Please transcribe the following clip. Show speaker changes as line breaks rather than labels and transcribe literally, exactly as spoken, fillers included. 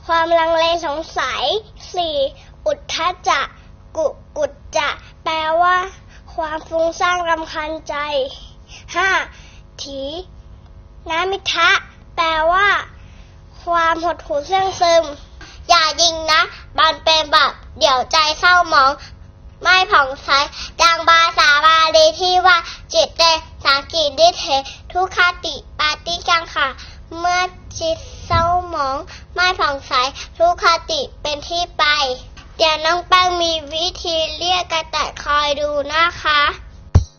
ความลังเลสงสัย สี่ อุทธัจจะ กุกุจจะแปลว่าความฟุ้งซ่านรำคาญใจ ห้า ถีนมิทะแปลว่าความหดหู่เสื่องซึมอย่ายิงนะมันเป็นบาปเดี๋ยวใจเศร้าหมองไม่ผ่องใสดังภาษาบาลีที่ว่าจิตเตสังกิริเถทุกขติปาติกังค่ะเมื่อจิตเศร้าหมองไม่ผ่องใสทุกขติเป็นที่ไปเดี๋ยวน้องแป้งมีวิธีเรียกกระต่ายคอยดูนะคะ